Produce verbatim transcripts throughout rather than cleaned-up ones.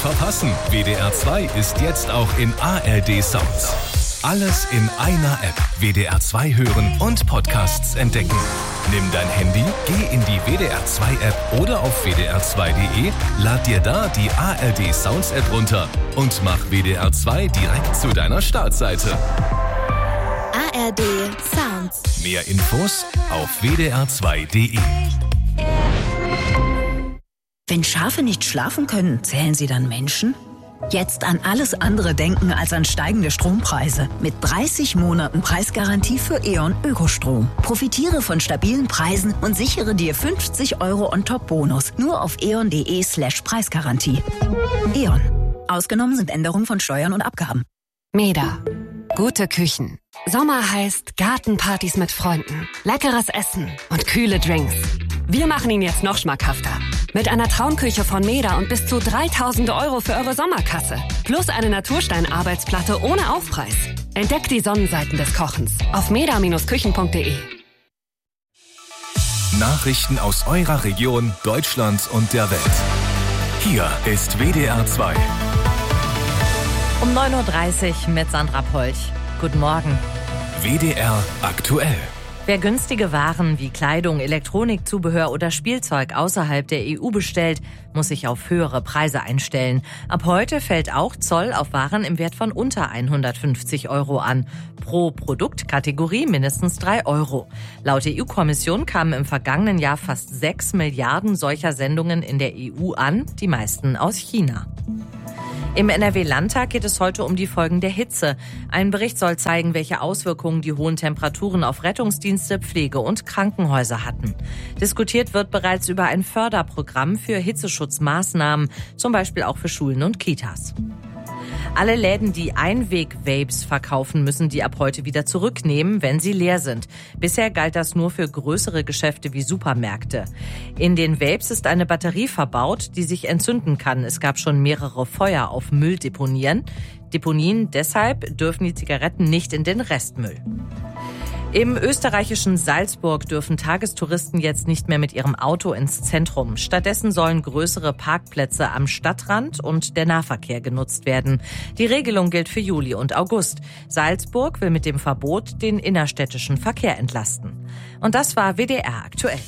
verpassen. W D R zwei ist jetzt auch in A R D Sounds. Alles in einer App. W D R zwei hören und Podcasts entdecken. Nimm dein Handy, geh in die W D R zwei App oder auf w d r zwei punkt d e, lad dir da die A R D Sounds App runter und mach W D R zwei direkt zu deiner Startseite. A R D Sounds. Mehr Infos auf w d r zwei punkt d e. Wenn Schafe nicht schlafen können, zählen sie dann Menschen? Jetzt an alles andere denken als an steigende Strompreise. Mit dreißig Monaten Preisgarantie für E.ON Ökostrom. Profitiere von stabilen Preisen und sichere dir fünfzig Euro On-Top-Bonus. Nur auf eon punkt de slash Preisgarantie. E.ON. Ausgenommen sind Änderungen von Steuern und Abgaben. Meda. Gute Küchen. Sommer heißt Gartenpartys mit Freunden, leckeres Essen und kühle Drinks. Wir machen ihn jetzt noch schmackhafter. Mit einer Traumküche von Meda und bis zu dreitausend Euro für eure Sommerkasse. Plus eine Naturstein-Arbeitsplatte ohne Aufpreis. Entdeckt die Sonnenseiten des Kochens auf meda Bindestrich küchen punkt de. Nachrichten aus eurer Region, Deutschland und der Welt. Hier ist W D R zwei. Um neun Uhr dreißig mit Sandra Polch. Guten Morgen. W D R aktuell. Wer günstige Waren wie Kleidung, Elektronikzubehör oder Spielzeug außerhalb der E U bestellt, muss sich auf höhere Preise einstellen. Ab heute fällt auch Zoll auf Waren im Wert von unter hundertfünfzig Euro an. Pro Produktkategorie mindestens drei Euro. Laut E U-Kommission kamen im vergangenen Jahr fast sechs Milliarden solcher Sendungen in der E U an, die meisten aus China. Im N R W-Landtag geht es heute um die Folgen der Hitze. Ein Bericht soll zeigen, welche Auswirkungen die hohen Temperaturen auf Rettungsdienste, Pflege und Krankenhäuser hatten. Diskutiert wird bereits über ein Förderprogramm für Hitzeschutzmaßnahmen, zum Beispiel auch für Schulen und Kitas. Alle Läden, die Einweg-Vapes verkaufen, müssen die ab heute wieder zurücknehmen, wenn sie leer sind. Bisher galt das nur für größere Geschäfte wie Supermärkte. In den Vapes ist eine Batterie verbaut, die sich entzünden kann. Es gab schon mehrere Feuer auf Mülldeponien. Deponien deshalb dürfen die Zigaretten nicht in den Restmüll. Im österreichischen Salzburg dürfen Tagestouristen jetzt nicht mehr mit ihrem Auto ins Zentrum. Stattdessen sollen größere Parkplätze am Stadtrand und der Nahverkehr genutzt werden. Die Regelung gilt für Juli und August. Salzburg will mit dem Verbot den innerstädtischen Verkehr entlasten. Und das war W D R aktuell.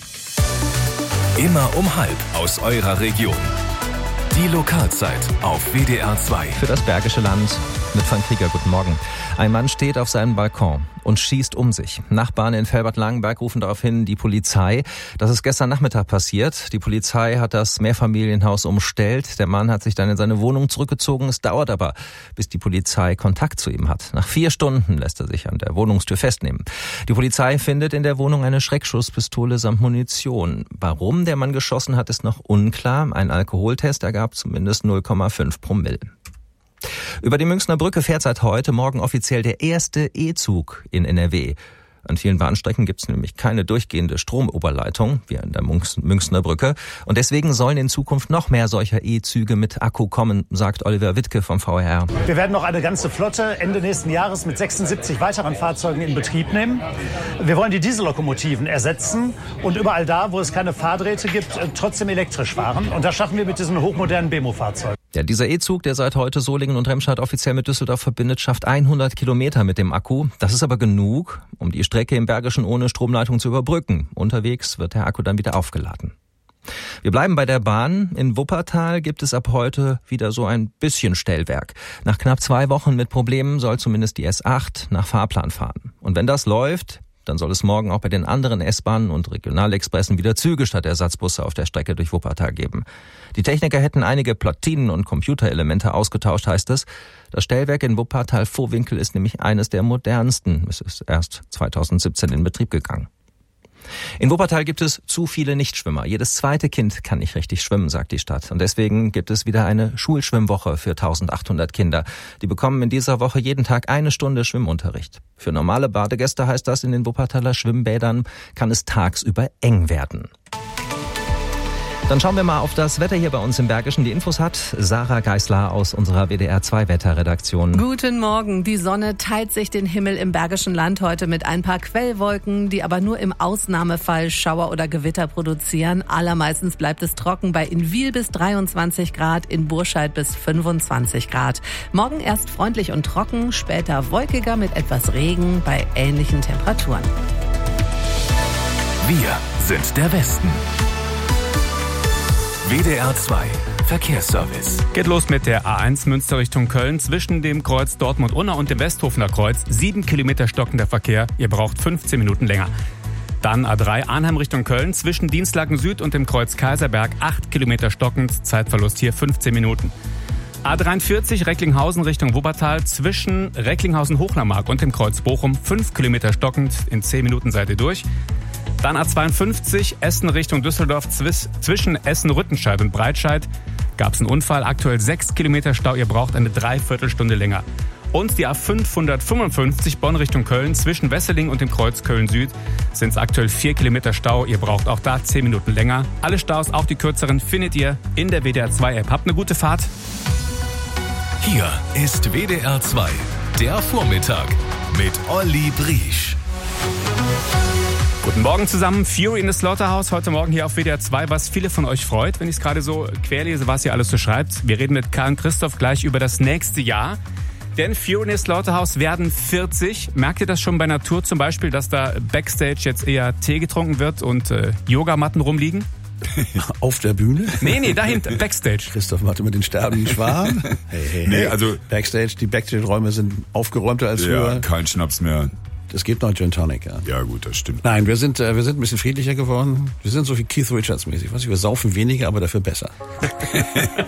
Immer um halb aus eurer Region. Die Lokalzeit auf W D R zwei. Für das Bergische Land mit Frank Krieger. Guten Morgen. Ein Mann steht auf seinem Balkon und schießt um sich. Nachbarn in Velbert-Langenberg rufen daraufhin die Polizei. Das ist gestern Nachmittag passiert. Die Polizei hat das Mehrfamilienhaus umstellt. Der Mann hat sich dann in seine Wohnung zurückgezogen. Es dauert aber, bis die Polizei Kontakt zu ihm hat. Nach vier Stunden lässt er sich an der Wohnungstür festnehmen. Die Polizei findet in der Wohnung eine Schreckschusspistole samt Munition. Warum der Mann geschossen hat, ist noch unklar. Ein Alkoholtest ergab zumindest null Komma fünf Promille. Über die Münchner Brücke fährt seit heute Morgen offiziell der erste E-Zug in N R W. An vielen Bahnstrecken gibt es nämlich keine durchgehende Stromoberleitung, wie an der Münchner Brücke. Und deswegen sollen in Zukunft noch mehr solcher E-Züge mit Akku kommen, sagt Oliver Wittke vom V R. Wir werden noch eine ganze Flotte Ende nächsten Jahres mit sechsundsiebzig weiteren Fahrzeugen in Betrieb nehmen. Wir wollen die Diesellokomotiven ersetzen und überall da, wo es keine Fahrdrähte gibt, trotzdem elektrisch fahren. Und das schaffen wir mit diesen hochmodernen B M O-Fahrzeugen. Ja, dieser E-Zug, der seit heute Solingen und Remscheid offiziell mit Düsseldorf verbindet, schafft hundert Kilometer mit dem Akku. Das ist aber genug, um die Strecke im Bergischen ohne Stromleitung zu überbrücken. Unterwegs wird der Akku dann wieder aufgeladen. Wir bleiben bei der Bahn. In Wuppertal gibt es ab heute wieder so ein bisschen Stellwerk. Nach knapp zwei Wochen mit Problemen soll zumindest die S acht nach Fahrplan fahren. Und wenn das läuft, dann soll es morgen auch bei den anderen S-Bahnen und Regionalexpressen wieder Züge statt Ersatzbusse auf der Strecke durch Wuppertal geben. Die Techniker hätten einige Platinen und Computerelemente ausgetauscht, heißt es. Das Stellwerk in Wuppertal-Vohwinkel ist nämlich eines der modernsten. Es ist erst zweitausendsiebzehn in Betrieb gegangen. In Wuppertal gibt es zu viele Nichtschwimmer. Jedes zweite Kind kann nicht richtig schwimmen, sagt die Stadt. Und deswegen gibt es wieder eine Schulschwimmwoche für eintausendachthundert Kinder. Die bekommen in dieser Woche jeden Tag eine Stunde Schwimmunterricht. Für normale Badegäste heißt das, in den Wuppertaler Schwimmbädern kann es tagsüber eng werden. Dann schauen wir mal auf das Wetter hier bei uns im Bergischen. Die Infos hat Sarah Geisler aus unserer W D R zwei Wetterredaktion. Guten Morgen. Die Sonne teilt sich den Himmel im Bergischen Land heute mit ein paar Quellwolken, die aber nur im Ausnahmefall Schauer oder Gewitter produzieren. Allermeistens bleibt es trocken, bei in Wil bis dreiundzwanzig Grad, in Burscheid bis fünfundzwanzig Grad. Morgen erst freundlich und trocken, später wolkiger mit etwas Regen bei ähnlichen Temperaturen. Wir sind der Westen. W D R zwei Verkehrsservice. Geht los mit der A eins Münster Richtung Köln zwischen dem Kreuz Dortmund-Unna und dem Westhofener Kreuz. Sieben Kilometer stockender Verkehr. Ihr braucht fünfzehn Minuten länger. Dann A drei Arnhem Richtung Köln zwischen Dienstlaken Süd und dem Kreuz Kaiserberg. Acht Kilometer stockend. Zeitverlust hier fünfzehn Minuten. A dreiundvierzig Recklinghausen Richtung Wuppertal zwischen Recklinghausen-Hochnermark und dem Kreuz Bochum. Fünf Kilometer stockend. In zehn Minuten seid ihr durch. Dann A zweiundfünfzig Essen Richtung Düsseldorf zwischen Essen-Rüttenscheid und Breitscheid. Gab es einen Unfall, aktuell sechs Kilometer Stau, ihr braucht eine Dreiviertelstunde länger. Und die A fünfhundertfünfundfünfzig Bonn Richtung Köln zwischen Wesseling und dem Kreuz Köln-Süd sind es aktuell vier Kilometer Stau, ihr braucht auch da zehn Minuten länger. Alle Staus, auch die kürzeren, findet ihr in der W D R zwei App. Habt eine gute Fahrt. Hier ist W D R zwei, der Vormittag mit Olli Briesch. Guten Morgen zusammen, Fury in the Slaughterhouse, heute Morgen hier auf W D R zwei, was viele von euch freut, wenn ich es gerade so querlese, was ihr alles so schreibt. Wir reden mit Karl und Christoph gleich über das nächste Jahr, denn Fury in the Slaughterhouse werden vierzig. Merkt ihr das schon bei einer Tour zum Beispiel, dass da Backstage jetzt eher Tee getrunken wird und äh, Yogamatten rumliegen? Auf der Bühne? Nee, nee, dahinter, Backstage. Christoph macht immer den sterbenden Schwan. Hey, hey, nee, hey. also Backstage, die Backstage-Räume sind aufgeräumter als früher. Ja, kein Schnaps mehr. Es gibt noch Gin Tonic, ja. Ja gut, das stimmt. Nein, wir sind, äh, wir sind ein bisschen friedlicher geworden. Wir sind so wie Keith Richards mäßig. Was, wir saufen weniger, aber dafür besser.